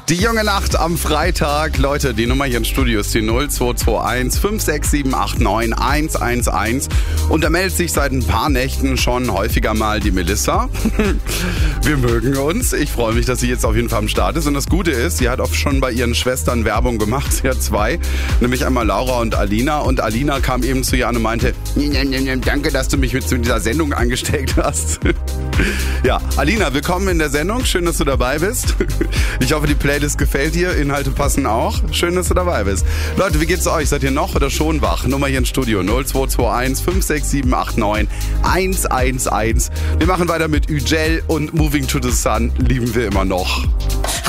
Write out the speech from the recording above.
Die junge Nacht am Freitag. Leute, die Nummer hier im Studio ist die 0221 56789 111. Und da meldet sich seit ein paar Nächten schon häufiger mal die Melissa. Wir mögen uns. Ich freue mich, dass sie jetzt auf jeden Fall am Start ist. Und das Gute ist, sie hat auch schon bei ihren Schwestern Werbung gemacht. Sie hat zwei, nämlich einmal Laura und Alina. Und Alina kam eben zu ihr an und meinte, danke, dass du mich mit dieser Sendung angesteckt hast. Ja, Alina, willkommen in der Sendung. Schön, dass du dabei bist. Ich hoffe, die Playlist gefällt dir. Inhalte passen auch. Schön, dass du dabei bist. Leute, wie geht's euch? Seid ihr noch oder schon wach? Nummer hier im Studio 0221 56789 111. Wir machen weiter mit Ügel und Moving to the Sun lieben wir immer noch.